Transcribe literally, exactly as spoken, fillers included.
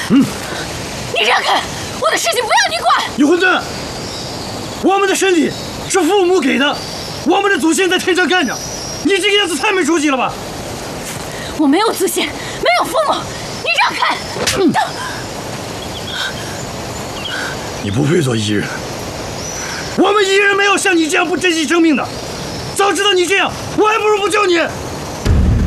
嗯， 你让开！我的事情不要你管！ 你混蛋！我们的身体是父母给的，我们的祖先在天上看着。你这个样子太没出息了吧！ 我没有祖先，没有父母，你让开！嗯、 你不配做异人。我们异人没有像你这样不珍惜生命的。早知道你这样，我还不如不救你。